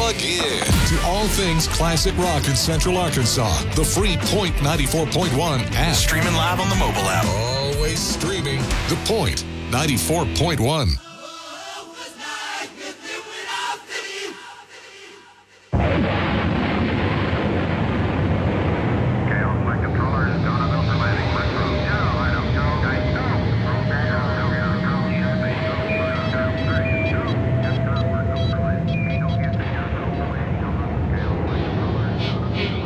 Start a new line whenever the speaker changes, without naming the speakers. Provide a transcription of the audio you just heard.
Plug in to all things classic rock in Central Arkansas. The free Point 94.1 app.
Streaming live on the mobile app.
Always streaming. The Point 94.1.